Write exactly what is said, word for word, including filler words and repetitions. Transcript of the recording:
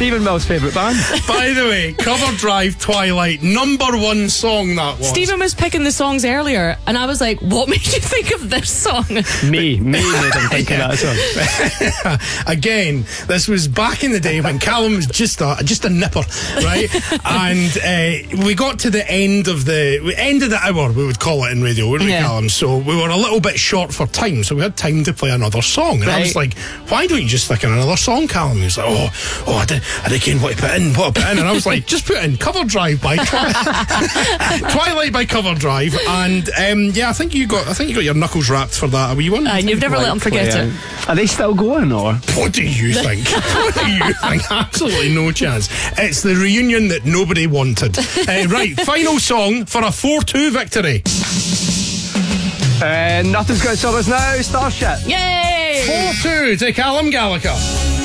Stephen Mill's favourite band. By the way, Cover Drive Twilight, number one song that was. Stephen was picking the songs earlier, and I was like, what made you think of this song? Me, me made him think of that song. Again, this was back in the day when Callum was just a just a nipper, right? And uh, we got to the end of the end of the hour, we would call it in radio, wouldn't we, Yeah. Callum? So we were a little bit short for time, so we had time to play another song. And I was Right. like, why don't you just stick in another song, Callum? He was like, oh, oh, I did, I did what to put in, what to put in. And I was like, just put in Cover Drive by Twi- Twilight by Cover Drive. And um, yeah, I think you got, I think you got your knuckles wrapped for that. A wee one. And you've never let him forget Yeah. it. Are they still going, or? What do you think? What do you think? Absolutely no chance. It's the reunion that nobody wanted. Uh, right, final song for a four two victory. Uh, nothing's going to stop us now. Starship. Yay! four two to Callum Gallagher.